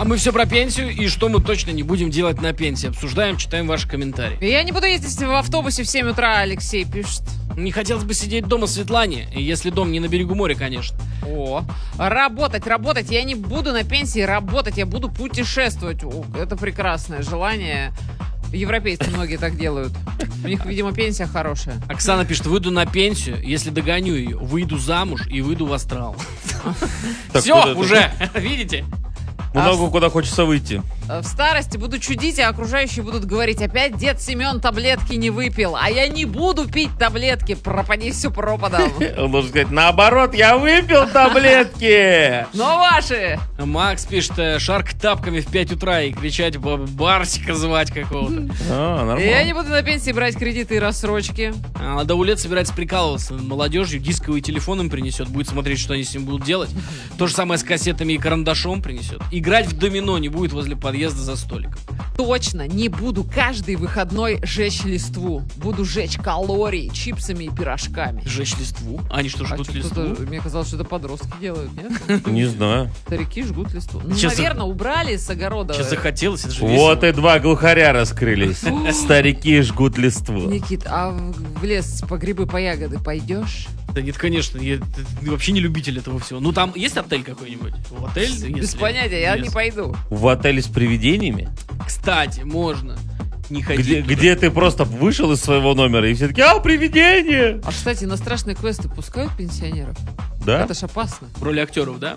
А мы все про пенсию и что мы точно не будем делать на пенсии. Обсуждаем, читаем ваши комментарии. Я не буду ездить в автобусе в 7 утра, Алексей пишет. Не хотелось бы сидеть дома, Светлане, если дом не на берегу моря, конечно. О, работать. Я не буду на пенсии работать, я буду путешествовать. О, это прекрасное желание. Европейцы многие так делают. У них, видимо, пенсия хорошая. Оксана пишет, выйду на пенсию, если догоню ее, выйду замуж и выйду в астрал. Все, уже, видите? Много куда хочется выйти. В старости буду чудить, а окружающие будут говорить: опять дед Семен таблетки не выпил, а я не буду пить таблетки, пропади все пропадом. Он должен сказать, наоборот, я выпил таблетки. Но ваши! Макс пишет, шарк тапками в 5 утра и кричать, Барсика звать какого-то. Нормально. Я не буду на пенсии брать кредиты и рассрочки. Даулет собирается прикалываться над молодежью, дисковый телефон им принесет, будет смотреть, что они с ним будут делать. То же самое с кассетами и карандашом принесет. Играть в домино не будет возле подъезда за столиком. Точно не буду каждый выходной жечь листву. Буду жечь калории чипсами и пирожками. Жечь листву? Они что, жгут листву? Мне казалось, что это подростки делают, нет? Не знаю. Старики жгут листву. Ну, Сейчас наверное, убрали с огорода. Сейчас захотелось, это же Вот весело. и два глухаря раскрылись. Старики жгут листву. Никит, а в лес по грибы, по ягоды пойдешь? Да нет, конечно, я вообще не любитель этого всего. Ну там есть отель какой-нибудь? В отель? Без понятия, я не пойду. В отеле с привидениями? Кстати, можно. Не ходить. Где ты просто вышел из своего номера и все таки привидение! А, кстати, на страшные квесты пускают пенсионеров? Да? Это ж опасно. В роли актеров, да?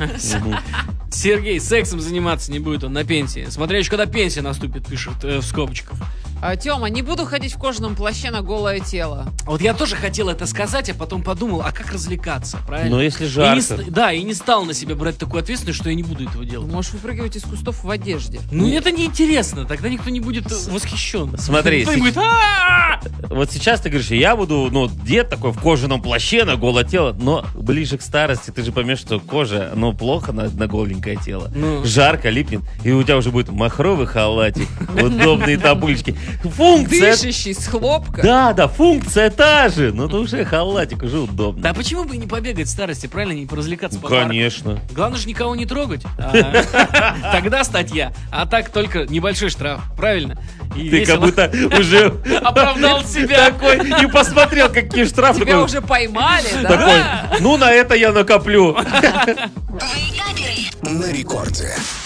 Сергей сексом заниматься не будет, он на пенсии. Смотря еще когда пенсия наступит, пишет в скобочках. Тёма, не буду ходить в кожаном плаще на голое тело. Вот я тоже хотел это сказать, а потом подумал, а как развлекаться, правильно? Но если жарко. И не стал на себя брать такую ответственность, что я не буду этого делать. Можешь выпрыгивать из кустов в одежде. Ну это неинтересно, тогда никто не будет восхищен. Смотри, Никто не будет, вот сейчас ты говоришь, я буду, дед такой в кожаном плаще на голое тело, но ближе к старости ты же поймешь, что кожа, плохо на голенькое тело. Жарко, липнет, и у тебя уже будет махровый халатик, удобные тапульчики. Функция... Дышащий с хлопка. Да, функция та же, но то уже халатик, уже удобно. Да почему бы не побегать в старости, правильно, не поразвлекаться по парку? Конечно. Главное же никого не трогать. Тогда статья, а так только небольшой штраф, правильно? И Ты как будто уже оправдал себя. такой и посмотрел, какие штрафы. Тебя уже поймали, да? Такой, на это я накоплю. На рекорде.